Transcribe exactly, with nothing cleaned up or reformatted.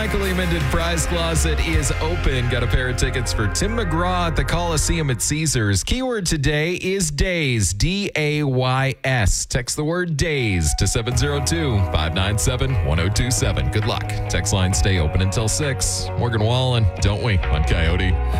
Michael Eamon Prize Closet is open. Got a pair of tickets for Tim McGraw at the Coliseum at Caesars. Keyword today is days, D A Y S. Text the word days to seven zero two, five nine seven, one zero two seven. Good luck. Text line stay open until six. Morgan Wallen, don't we, on Coyote?